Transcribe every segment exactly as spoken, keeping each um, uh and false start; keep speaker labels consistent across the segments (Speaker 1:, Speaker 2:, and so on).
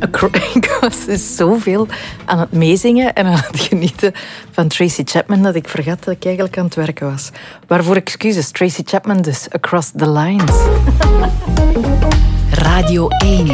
Speaker 1: Ik was dus zoveel aan het meezingen en aan het genieten van Tracy Chapman dat ik vergat dat ik eigenlijk aan het werken was. Waarvoor excuses, Tracy Chapman dus, Across the Lines.
Speaker 2: Radio één.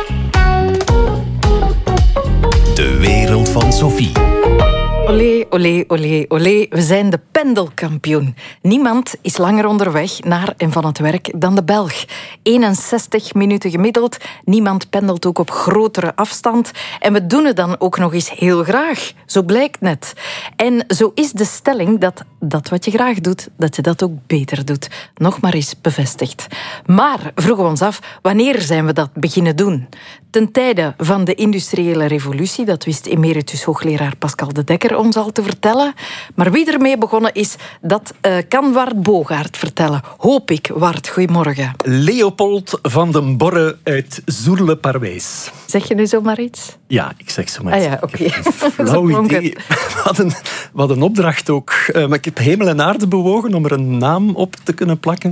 Speaker 3: De wereld van Sophie.
Speaker 1: Olé, olé, olé, olé. We zijn de pendelkampioen. Niemand is langer onderweg naar en van het werk dan de Belg. eenenzestig minuten gemiddeld. Niemand pendelt ook op grotere afstand. En we doen het dan ook nog eens heel graag. Zo blijkt net. En zo is de stelling dat dat wat je graag doet, dat je dat ook beter doet. Nog maar eens bevestigd. Maar vroegen we ons af, wanneer zijn we dat beginnen doen? Ten tijde van de industriële revolutie, dat wist emeritus hoogleraar Pascal de Dekker ons al te vertellen. Maar wie ermee begonnen is, dat uh, kan Wart Bogaert vertellen. Hoop ik, Wart. Goedemorgen.
Speaker 4: Leopold van den Borre uit Zoerle-Parwijs.
Speaker 1: Zeg je nu zomaar iets?
Speaker 4: Ja, ik zeg zomaar
Speaker 1: iets.
Speaker 4: Ah
Speaker 1: ja, oké. Okay.
Speaker 4: Flauw idee. We hadden, we hadden een opdracht ook. Uh, maar ik heb hemel en aarde bewogen om er een naam op te kunnen plakken.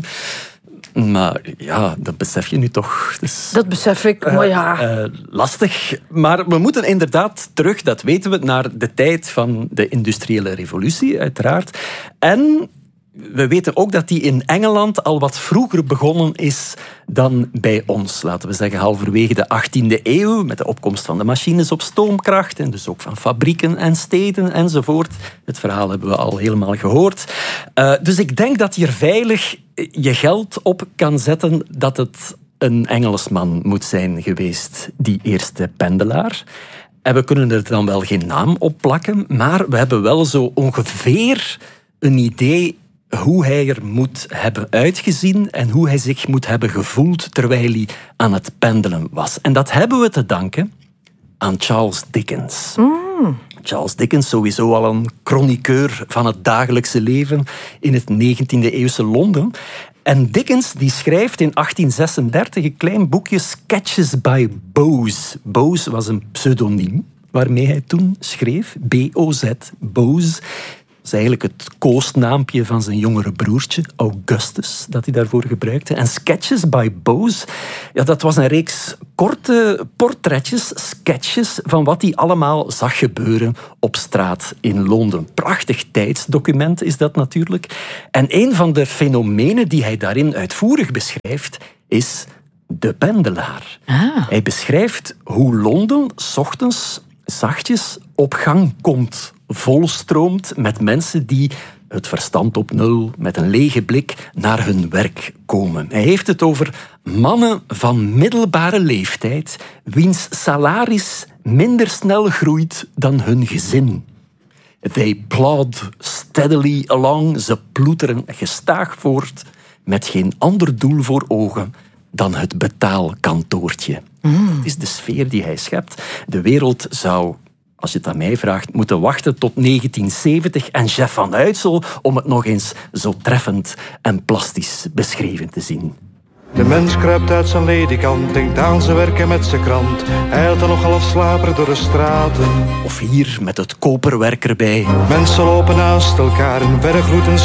Speaker 4: Maar ja, dat besef je nu toch. Dus,
Speaker 1: dat besef ik, maar ja.
Speaker 4: Uh, uh, lastig. Maar we moeten inderdaad terug, dat weten we, naar de tijd van de industriële revolutie, uiteraard. En we weten ook dat die in Engeland al wat vroeger begonnen is dan bij ons. Laten we zeggen halverwege de achttiende eeuw, met de opkomst van de machines op stoomkracht en dus ook van fabrieken en steden enzovoort. Het verhaal hebben we al helemaal gehoord. Uh, dus ik denk dat je er veilig je geld op kan zetten dat het een Engelsman moet zijn geweest, die eerste pendelaar. En we kunnen er dan wel geen naam op plakken, maar we hebben wel zo ongeveer een idee hoe hij er moet hebben uitgezien en hoe hij zich moet hebben gevoeld terwijl hij aan het pendelen was. En dat hebben we te danken aan Charles Dickens.
Speaker 1: Mm.
Speaker 4: Charles Dickens, sowieso al een chroniqueur van het dagelijkse leven in het negentiende-eeuwse Londen. En Dickens die schrijft in achttien zesendertig een klein boekje Sketches by Boz. Boz was een pseudoniem waarmee hij toen schreef. B O Z, Boz. Dat is eigenlijk het koosnaampje van zijn jongere broertje, Augustus, dat hij daarvoor gebruikte. En Sketches by Boz, ja, dat was een reeks korte portretjes, sketches, van wat hij allemaal zag gebeuren op straat in Londen. Prachtig tijdsdocument is dat natuurlijk. En een van de fenomenen die hij daarin uitvoerig beschrijft, is de pendelaar.
Speaker 1: Ah.
Speaker 4: Hij beschrijft hoe Londen 's ochtends zachtjes op gang komt, volstroomt met mensen die het verstand op nul, met een lege blik naar hun werk komen. Hij heeft het over mannen van middelbare leeftijd, wiens salaris minder snel groeit dan hun gezin. They plod steadily along, ze ploeteren gestaag voort, met geen ander doel voor ogen dan het betaalkantoortje. Mm. Dat is de sfeer die hij schept. De wereld zou, als je het aan mij vraagt, moeten wachten tot negentien zeventig en Jeff van Uytsel om het nog eens zo treffend en plastisch beschreven te zien.
Speaker 5: De mens kruipt uit zijn ledikant, denkt aan zijn werken met zijn krant. Hij had er nog half slaper door de straten.
Speaker 4: Of hier met het koperwerk erbij.
Speaker 5: Mensen lopen naast elkaar in verre groeten